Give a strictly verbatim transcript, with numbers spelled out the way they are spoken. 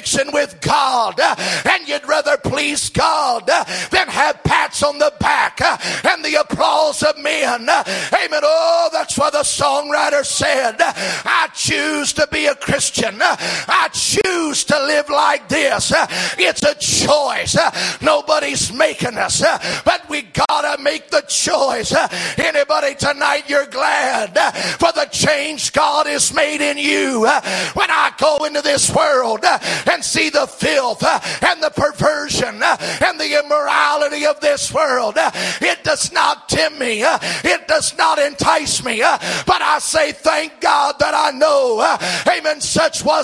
connection with God, and you'd rather please God than have pats on the back and the applause of men. Amen. Oh, that's why the songwriter said, I choose to be a Christian. I choose to live like this. It's a choice. Nobody's making us, but we gotta make the choice. Anybody tonight, you're glad for the change God has made in you? When I go into this world and see the filth and the perversion and the immorality of this world, it does not tempt me. It does not entice me. But I say, thank God that I know, amen, such was